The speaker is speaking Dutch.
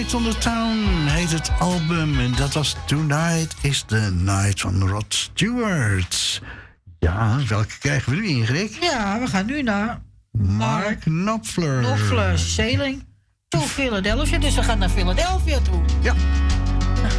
Night on the Town heet het album. En dat was Tonight is the Night van Rod Stewart. Ja, welke krijgen we nu, Ingrid? Ja, we gaan nu naar Mark Knopfler. Knopfler, Sailing to Philadelphia. Dus we gaan naar Philadelphia toe. Ja.